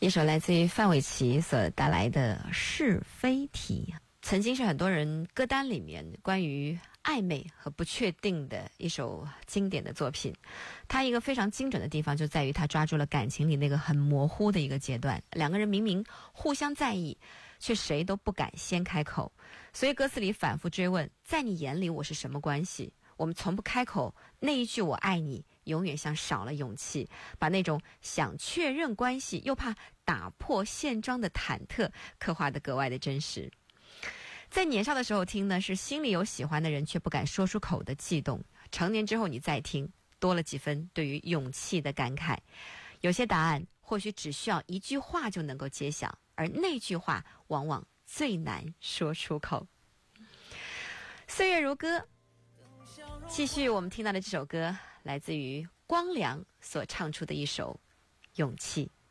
一首来自于范玮琪所带来的是非题，曾经是很多人歌单里面关于暧昧和不确定的一首经典的作品。它一个非常精准的地方就在于它抓住了感情里那个很模糊的一个阶段，两个人明明互相在意，却谁都不敢先开口，所以歌词里反复追问，在你眼里我是什么关系？我们从不开口，那一句我爱你永远像少了勇气，把那种想确认关系又怕打破现状的忐忑刻画得格外的真实。在年少的时候听呢，是心里有喜欢的人却不敢说出口的悸动，成年之后你再听，多了几分对于勇气的感慨。有些答案或许只需要一句话就能够揭晓，而那句话往往最难说出口。岁月如歌，继续我们听到的这首歌来自于光良所唱出的一首勇气。